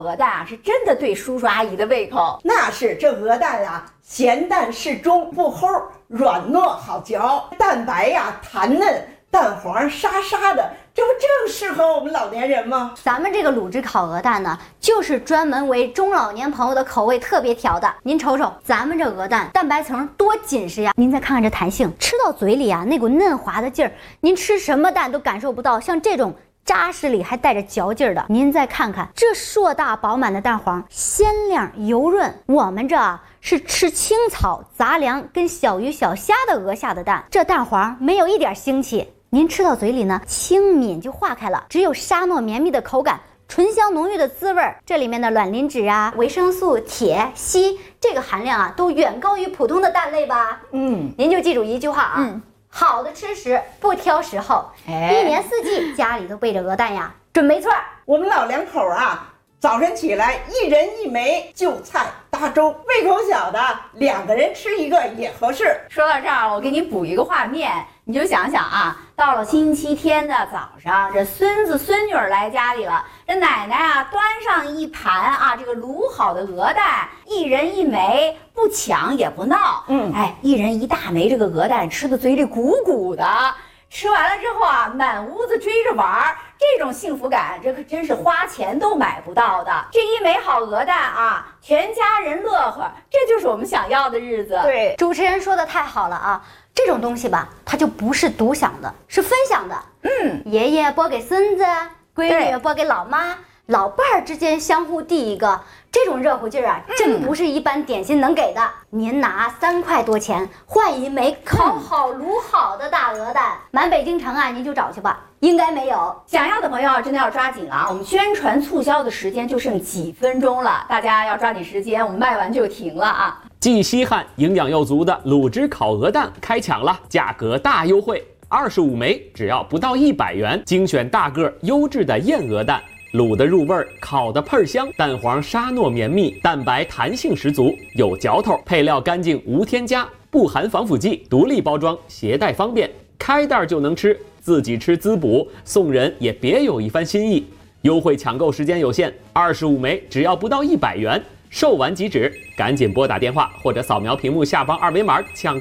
鹅蛋啊，是真的对叔叔阿姨的胃口。 那是，这鹅蛋啊，咸淡适中，不齁，软糯好嚼，蛋白呀弹嫩，蛋黄沙沙的，这不正适合我们老年人吗？ 咱们这个卤汁烤鹅蛋呢，就是专门为中老年朋友的口味特别调的。您瞅瞅，咱们这鹅蛋蛋白层多紧实呀！您再看看这弹性，吃到嘴里啊，那股嫩滑的劲儿，您吃什么蛋都感受不到。像这种扎实里还带着嚼劲儿的，您再看看这硕大饱满的蛋黄，鲜亮油润。我们这是吃青草、杂粮跟小鱼小虾的鹅下的蛋，这蛋黄没有一点腥气，您吃到嘴里呢，轻抿就化开了，只有沙糯绵密的口感，醇香浓郁的滋味。这里面的卵磷脂啊、维生素、铁、硒，这个含量啊，都远高于普通的蛋类吧？您就记住一句话啊。好的吃食不挑时候，一年四季家里都备着鹅蛋呀，准没错。 我们老两口啊，早晨起来一人一枚，就菜搭粥，胃口小的2个人吃一个也合适。 说到这儿，我给你补一个画面，你就想想啊，到了星期天的早上，这孙子孙女来家里了，这奶奶啊端上一盘啊这个卤好的鹅蛋，一人一枚，不抢也不闹，一人一大枚这个鹅蛋，吃的嘴里鼓鼓的。吃完了之后啊，满屋子追着玩，这种幸福感，这可真是花钱都买不到的。这一枚好鹅蛋啊，全家人乐呵，这就是我们想要的日子。 对， 主持人说的太好了啊！这种东西吧，它就不是独享的，是分享的。爷爷拨给孙子，闺女拨给老妈，老伴儿之间相互递一个，这种热乎劲儿啊，真不是一般点心能给的。您拿3块多钱换一枚烤好卤好的大鹅蛋，满北京城啊，您就找去吧，应该没有。 想要的朋友真的要抓紧了啊！我们宣传促销的时间就剩几分钟了，大家要抓紧时间，我们卖完就停了啊！ 既稀罕营养又足的卤汁烤鹅蛋开抢了，价格大优惠，25枚只要不到100元，精选大个优质的燕鹅蛋。卤的入味儿，烤的喷香，蛋黄沙糯绵密，蛋白弹性十足，有嚼头，配料干净无添加，不含防腐剂，独立包装，携带方便，开袋就能吃，自己吃滋补，送人也别有一番心意。优惠抢购时间有限，25枚只要不到100元，售完即止，赶紧拨打电话或者扫描屏幕下方2维码抢。